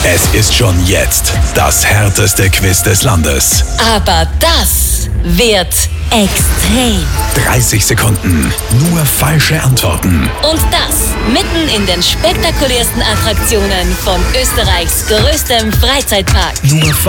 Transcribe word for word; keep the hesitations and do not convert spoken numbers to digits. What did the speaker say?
Es ist schon jetzt das härteste Quiz des Landes. Aber das wird extrem. dreißig Sekunden, nur falsche Antworten. Und das mitten in den spektakulärsten Attraktionen von Österreichs größtem Freizeitpark. Nur falsche